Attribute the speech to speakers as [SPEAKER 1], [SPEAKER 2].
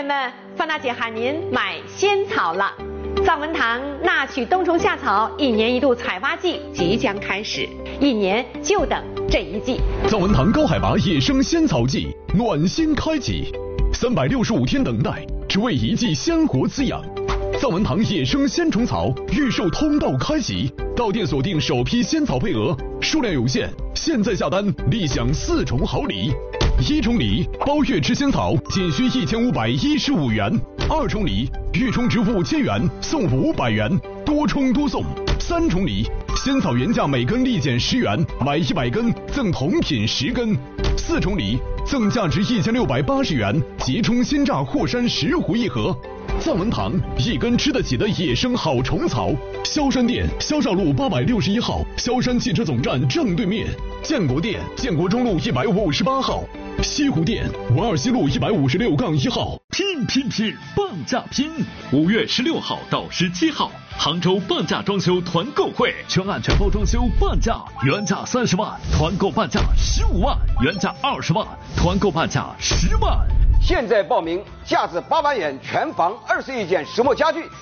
[SPEAKER 1] 们，范大姐喊您买仙草了。藏文堂纳取冬虫夏草1年1度采发季即将开始，1年就等这一季。
[SPEAKER 2] 藏文堂高海拔野生仙草季暖心开启，365天等待，只为一季鲜活滋养。藏文堂野生仙虫草预售通道开启，到店锁定首批仙草配额，数量有限，现在下单立享4重好礼。1重礼，包月吃仙草仅需1515元；2重礼，预充值5000元送500元，多充多送。3重礼，仙草原价每根立减10元，买100根赠同品10根。4重礼，赠价值1680元即充鲜榨霍山10壶1盒。藏文堂一根吃得起的野生好虫草，萧山店萧少路861号，萧山汽车总站正对面；建国店建国中路158号，西湖店文二西路156-1号。
[SPEAKER 3] 拼，半价拼！5月16号到17号，杭州半价装修团购会，全案全包装修半价，原价30万，团购半价15万，原价20万，团购半价10万。
[SPEAKER 4] 现在报名，价值8万元全房21件实木家具